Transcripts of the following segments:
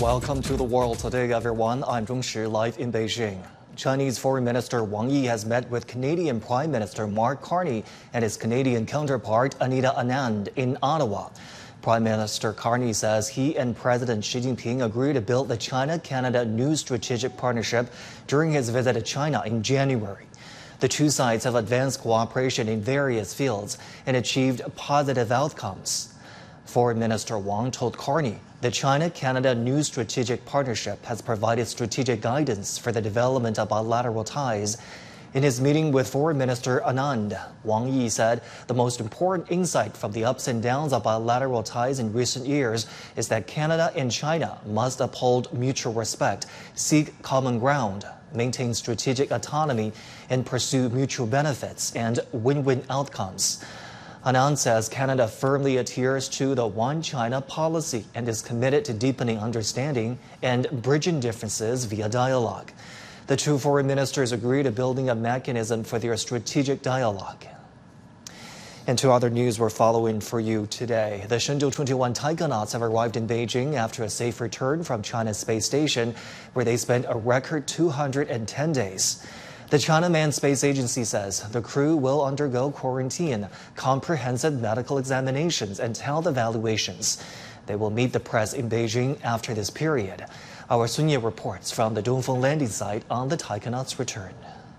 Welcome to The World Today, everyone. I'm Zhong Shi, live in Beijing. Chinese Foreign Minister Wang Yi has met with Canadian Prime Minister Mark Carney and his Canadian counterpart Anita Anand in Ottawa. Prime Minister Carney says he and President Xi Jinping agreed to build the China-Canada New Strategic Partnership during his visit to China in January. The two sides have advanced cooperation in various fields and achieved positive outcomes. Foreign Minister Wang told Carney the China-Canada New Strategic Partnership has provided strategic guidance for the development of bilateral ties. In his meeting with Foreign Minister Anand, Wang Yi said the most important insight from the ups and downs of bilateral ties in recent years is that Canada and China must uphold mutual respect, seek common ground, maintain strategic autonomy, and pursue mutual benefits and win-win outcomes. Anand says Canada firmly adheres to the One China policy and is committed to deepening understanding and bridging differences via dialogue. The two foreign ministers agreed to building a mechanism for their strategic dialogue. And two other news we're following for you today. The Shenzhou 21 taikonauts have arrived in Beijing after a safe return from China's space station, where they spent a record 210 days. The China Manned Space Agency says the crew will undergo quarantine, comprehensive medical examinations, and health evaluations. They will meet the press in Beijing after this period. Our Sun Ye reports from the Dongfeng landing site on the taikonauts' return.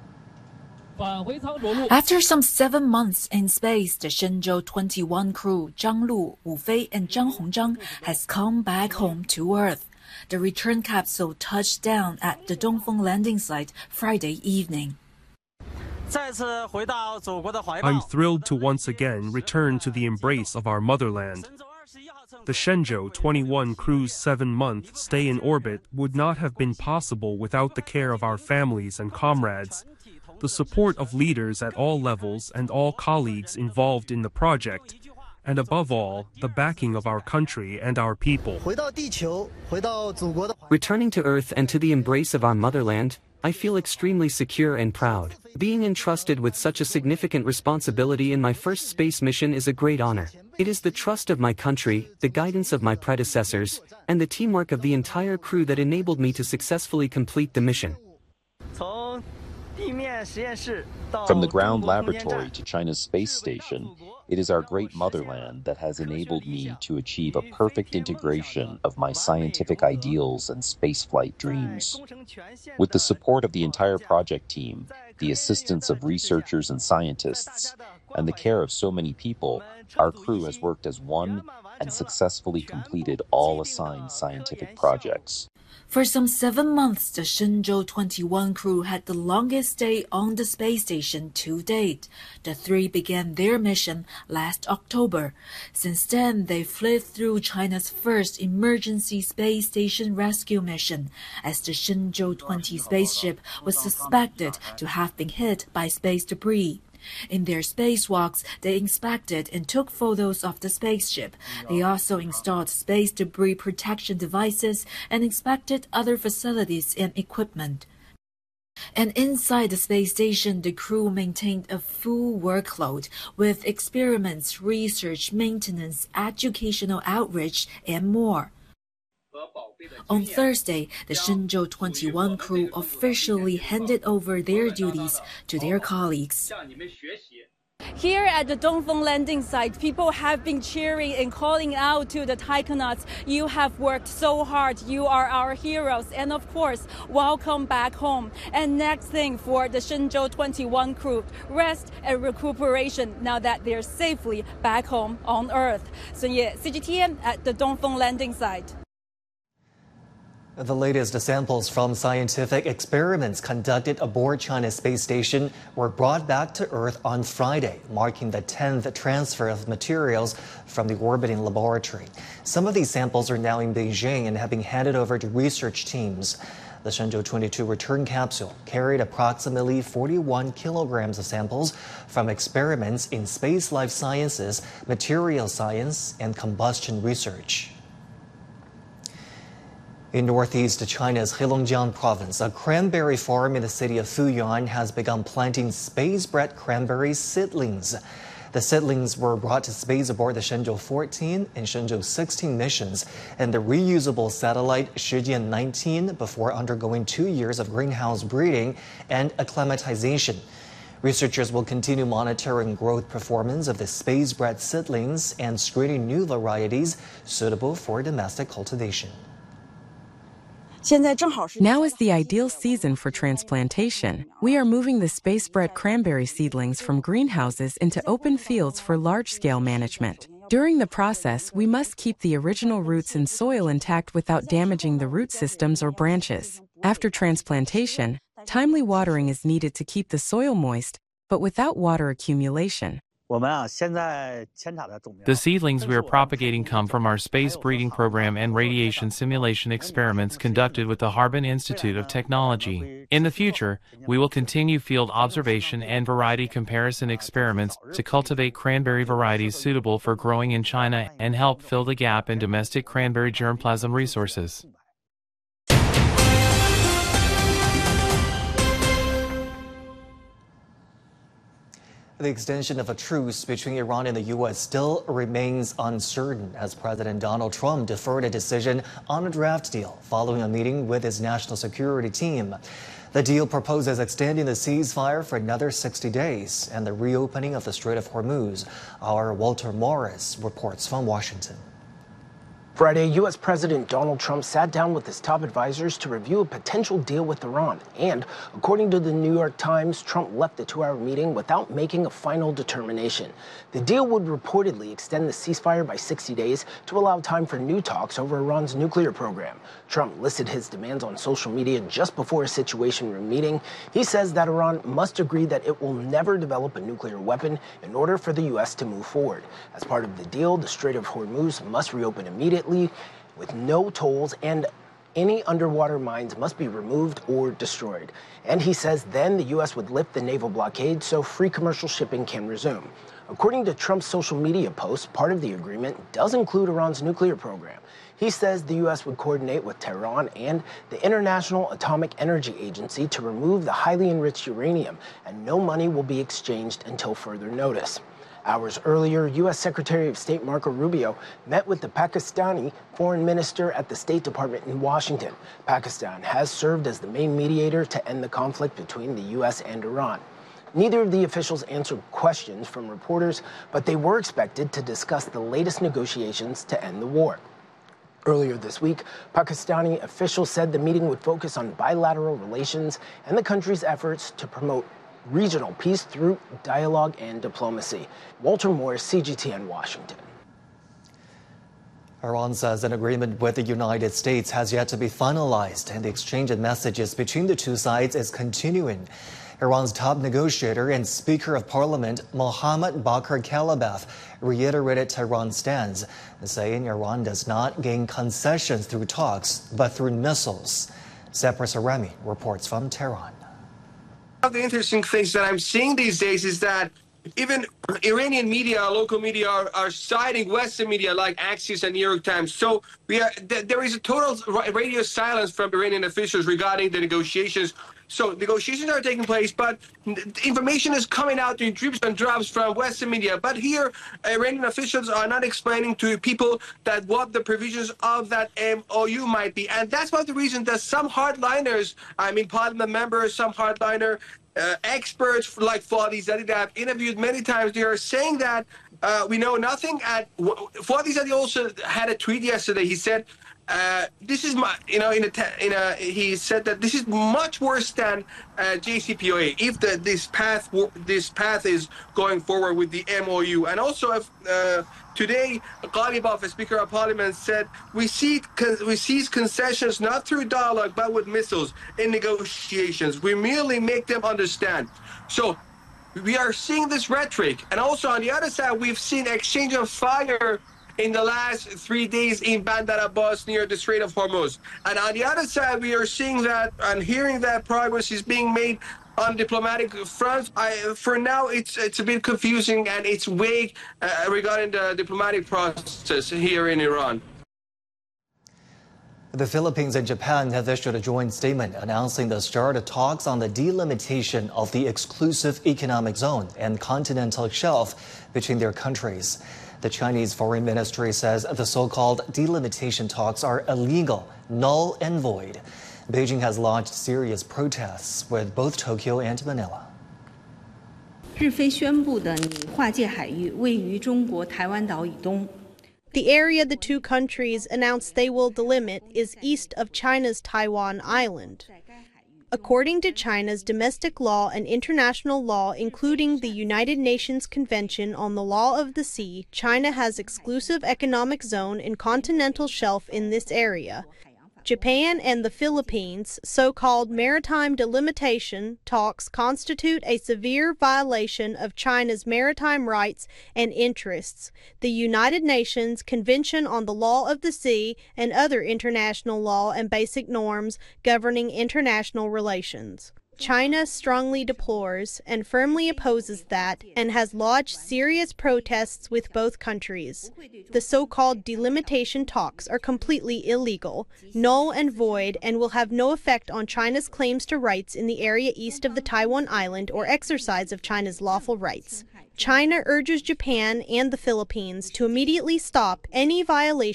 After some 7 months in space, the Shenzhou 21 crew Zhang Lu, Wu Fei, and Zhang Hongzhang has come back home to Earth. The return capsule touched down at the Dongfeng landing site Friday evening. I'm thrilled to once again return to the embrace of our motherland. The Shenzhou 21 crew's 7-month stay in orbit would not have been possible without the care of our families and comrades, the support of leaders at all levels and all colleagues involved in the project, and above all, the backing of our country and our people. Returning to Earth and to the embrace of our motherland, I feel extremely secure and proud. Being entrusted with such a significant responsibility in my first space mission is a great honor. It is the trust of my country, the guidance of my predecessors, and the teamwork of the entire crew that enabled me to successfully complete the mission. From the ground laboratory to China's space station, it is our great motherland that has enabled me to achieve a perfect integration of my scientific ideals and spaceflight dreams. With the support of the entire project team, the assistance of researchers and scientists, and the care of so many people, our crew has worked as one and successfully completed all assigned scientific projects. For some 7 months, the Shenzhou 21 crew had the longest stay on the space station to date. The three began their mission last October. Since then, they fled through China's first emergency space station rescue mission, as the Shenzhou 20 spaceship was suspected to have been hit by space debris. In their spacewalks, they inspected and took photos of the spaceship. They also installed space debris protection devices and inspected other facilities and equipment. And inside the space station, the crew maintained a full workload with experiments, research, maintenance, educational outreach, and more. On Thursday, the Shenzhou 21 crew officially handed over their duties to their colleagues. Here at the Dongfeng landing site, people have been cheering and calling out to the taikonauts. You have worked so hard. You are our heroes. And of course, welcome back home. And next thing for the Shenzhou 21 crew, rest and recuperation now that they're safely back home on Earth. Sun Ye, CGTN at the Dongfeng landing site. The latest samples from scientific experiments conducted aboard China's space station were brought back to Earth on Friday, marking the 10th transfer of materials from the orbiting laboratory. Some of these samples are now in Beijing and have been handed over to research teams. The Shenzhou 22 return capsule carried approximately 41 kilograms of samples from experiments in space life sciences, material science, and combustion research. In northeast China's Heilongjiang province, a cranberry farm in the city of Fuyuan has begun planting space-bred cranberry seedlings. The seedlings were brought to space aboard the Shenzhou 14 and Shenzhou 16 missions and the reusable satellite Shijian 19 before undergoing 2 years of greenhouse breeding and acclimatization. Researchers will continue monitoring growth performance of the space-bred seedlings and screening new varieties suitable for domestic cultivation. Now is the ideal season for transplantation. We are moving the space-bred cranberry seedlings from greenhouses into open fields for large-scale management. During the process, we must keep the original roots and soil intact without damaging the root systems or branches. After transplantation, timely watering is needed to keep the soil moist, but without water accumulation. The seedlings we are propagating come from our space breeding program and radiation simulation experiments conducted with the Harbin Institute of Technology. In the future, we will continue field observation and variety comparison experiments to cultivate cranberry varieties suitable for growing in China and help fill the gap in domestic cranberry germplasm resources. The extension of a truce between Iran and the U.S. still remains uncertain as President Donald Trump deferred a decision on a draft deal following a meeting with his national security team. The deal proposes extending the ceasefire for another 60 days and the reopening of the Strait of Hormuz. Our Walter Morris reports from Washington. Friday, U.S. President Donald Trump sat down with his top advisors to review a potential deal with Iran. And according to the New York Times, Trump left the 2-hour meeting without making a final determination. The deal would reportedly extend the ceasefire by 60 days to allow time for new talks over Iran's nuclear program. Trump listed his demands on social media just before a Situation Room meeting. He says that Iran must agree that it will never develop a nuclear weapon in order for the U.S. to move forward. As part of the deal, the Strait of Hormuz must reopen immediately with no tolls, and any underwater mines must be removed or destroyed. And he says then the U.S. would lift the naval blockade so free commercial shipping can resume. According to Trump's social media posts, part of the agreement does include Iran's nuclear program. He says the U.S. would coordinate with Tehran and the International Atomic Energy Agency to remove the highly enriched uranium, and no money will be exchanged until further notice. Hours earlier, U.S. Secretary of State Marco Rubio met with the Pakistani foreign minister at the State Department in Washington. Pakistan has served as the main mediator to end the conflict between the U.S. and Iran. Neither of the officials answered questions from reporters, but they were expected to discuss the latest negotiations to end the war. Earlier this week, Pakistani officials said the meeting would focus on bilateral relations and the country's efforts to promote regional peace through dialogue and diplomacy. Walter Morris, CGTN, Washington. Iran says an agreement with the United States has yet to be finalized, and the exchange of messages between the two sides is continuing. Iran's top negotiator and Speaker of Parliament, Mohammad Bakr Kalibaf, reiterated Tehran's stance, saying Iran does not gain concessions through talks, but through missiles. Sepra Saremi reports from Tehran. One of the interesting things that I'm seeing these days is that even Iranian media, local media, are citing Western media like Axios and New York Times. So there is a total radio silence from Iranian officials regarding the negotiations. So negotiations are taking place, but information is coming out in dribs and drabs from Western media. But here, Iranian officials are not explaining to people that what the provisions of that MOU might be. And that's one of the reasons that some hardliners, parliament members, some hardliner experts like Fadi Zadeh that I've interviewed many times, they are saying that we know nothing. And Fadi Zadeh also had a tweet yesterday. He said, this is my, he said that this is much worse than JCPOA if this path is going forward with the MOU. And also, today, Ghalibaf, Speaker of Parliament, said we seize concessions not through dialogue but with missiles in negotiations. We merely make them understand. So we are seeing this rhetoric, and also on the other side, we've seen exchange of fire in the last 3 days in Bandar Abbas near the Strait of Hormuz. And on the other side, we are seeing that and hearing that progress is being made on diplomatic fronts. For now, it's a bit confusing and it's vague regarding the diplomatic process here in Iran. The Philippines and Japan have issued a joint statement announcing the start of talks on the delimitation of the exclusive economic zone and continental shelf between their countries. The Chinese Foreign Ministry says the so-called delimitation talks are illegal, null and void. Beijing has launched serious protests with both Tokyo and Manila. 日非宣布的拟划界海域位于中国台湾岛以东。 The area the two countries announced they will delimit is east of China's Taiwan Island. According to China's domestic law and international law, including the United Nations Convention on the Law of the Sea, China has exclusive economic zone and continental shelf in this area. Japan and the Philippines' so-called maritime delimitation talks constitute a severe violation of China's maritime rights and interests, the United Nations Convention on the Law of the Sea, and other international law and basic norms governing international relations. China strongly deplores and firmly opposes that and has lodged serious protests with both countries. The so-called delimitation talks are completely illegal, null and void, and will have no effect on China's claims to rights in the area east of the Taiwan Island or exercise of China's lawful rights. China urges Japan and the Philippines to immediately stop any violation